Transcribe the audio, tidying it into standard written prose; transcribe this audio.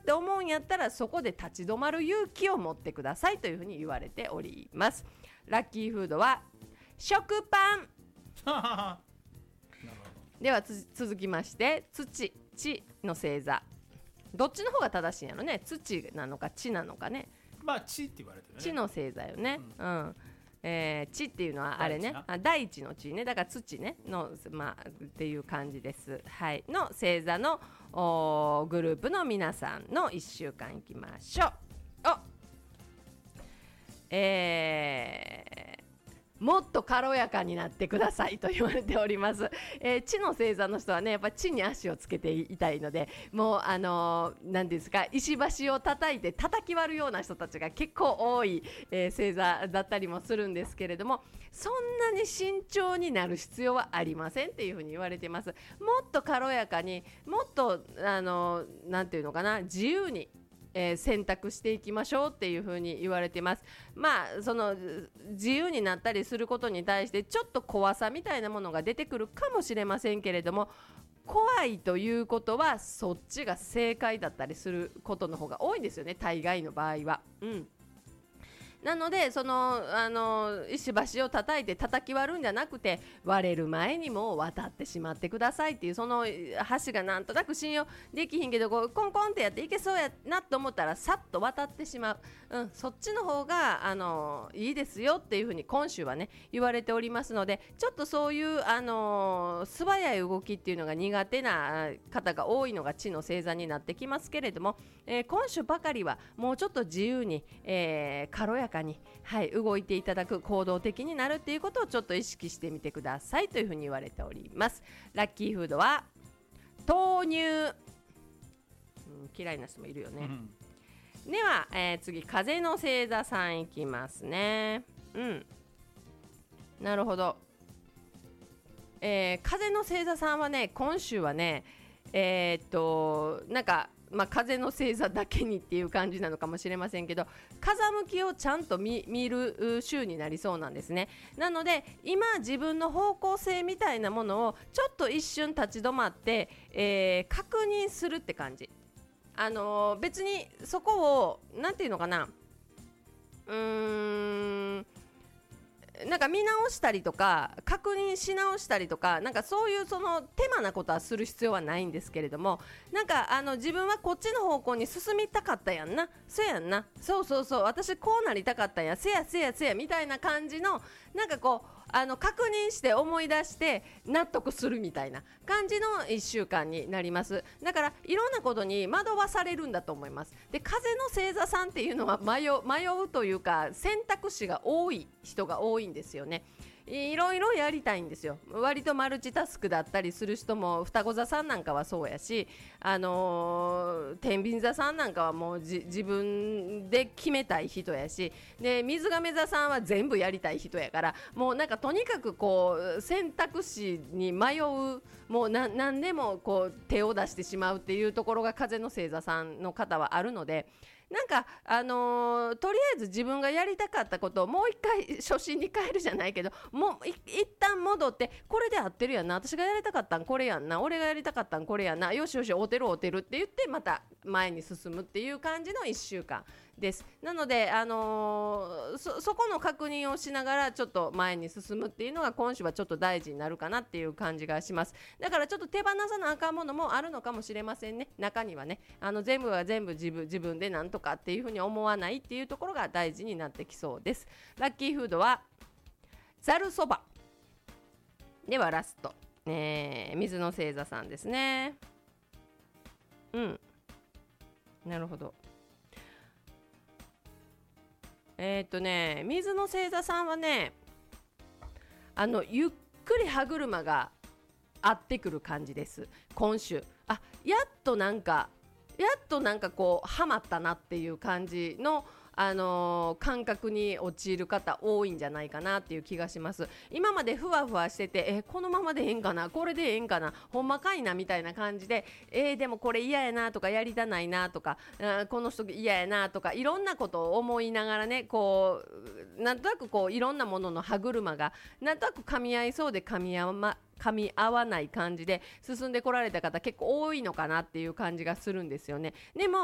って思うんやったらそこで立ち止まる勇気を持ってくださいというふうに言われております。ラッキーフードは食パンでは続きまして土の星座、どっちの方が正しいんやろね、土なのか地なのかね。 まあ地って言われてるね。 地の星座よね、地っていうのはあれね、大地の地ね、だから土ねの、っていう感じです。はい、の星座のグループの皆さんの1週間いきましょう。もっと軽やかになってくださいと言われております。地の星座の人はね、やっぱ地に足をつけていたいので、もう何ですか、石橋を叩き割るような人たちが結構多い、星座だったりもするんですけれども、そんなに慎重になる必要はありませんっていうふうに言われています。もっと軽やかに、もっとなんていうのかな、自由に選択していきましょうっていう風に言われてます。その自由になったりすることに対してちょっと怖さみたいなものが出てくるかもしれませんけれども、怖いということはそっちが正解だったりすることの方が多いんですよね、大概の場合は。なのでその石橋を叩き割るんじゃなくて、割れる前にも渡ってしまってくださいっていう、その橋がなんとなく信用できひんけどコンコンってやっていけそうやなと思ったらさっと渡ってしまう、そっちの方がいいですよっていうふうに今週はね言われておりますので、ちょっとそういう素早い動きっていうのが苦手な方が多いのが地の星座になってきますけれども、今週ばかりはもうちょっと自由に、軽やかに、動いていただく、行動的になるっていうことをちょっと意識してみてくださいというふうに言われております。ラッキーフードは豆乳、嫌いな人もいるよね、では、次風の星座さんいきますね。なるほど、風の星座さんはね、今週はねなんか風の星座だけにっていう感じなのかもしれませんけど、風向きをちゃんと 見る週になりそうなんですね。なので今自分の方向性みたいなものをちょっと一瞬立ち止まって、確認するって感じ。別にそこをなんていうのかな、なんか見直したりとか確認し直したりとか、なんかそういうその手間なことはする必要はないんですけれども、なんか自分はこっちの方向に進みたかったやんな、そうやんな、そう私こうなりたかったんや、せやみたいな感じの、なんかこう確認して思い出して納得するみたいな感じの1週間になります。だからいろんなことに惑わされるんだと思います。で、風の星座さんっていうのは迷うというか選択肢が多い人が多いんですよね。いろいろやりたいんですよ。割とマルチタスクだったりする人も、双子座さんなんかはそうやし、天秤座さんなんかはもう自分で決めたい人やし、で水亀座さんは全部やりたい人やから、もうなんかとにかくこう選択肢に迷う、もう何でもこう手を出してしまうっていうところが風の星座さんの方はあるので、なんかとりあえず自分がやりたかったことをもう一回初心に帰るじゃないけど、もう一旦戻って、これで合ってるやんな、私がやりたかったんこれやんな、俺がやりたかったんこれやんな、よし会うてるって言ってまた前に進むっていう感じの1週間です。なので、そこの確認をしながらちょっと前に進むっていうのが今週はちょっと大事になるかなっていう感じがします。だからちょっと手放さなあかんものもあるのかもしれませんね。中にはね、全部は全部自分でなんとかっていうふうに思わないっていうところが大事になってきそうです。ラッキーフードはざるそばではラスト、水の星座さんですね。なるほど。水の星座さんはね、ゆっくり歯車が合ってくる感じです。今週やっとなんかこうハマったなっていう感じの感覚に陥る方多いんじゃないかなっていう気がします。今までふわふわしてて、このままでええんかな、これでええんかな、ほんまかいなみたいな感じで、でもこれ嫌やなとか、やりたないなとか、この人嫌やなとか、いろんなことを思いながらね、こうなんとなくこういろんなものの歯車がなんとなく噛み合いそうで噛み合わない感じで進んでこられた方結構多いのかなっていう感じがするんですよね。でも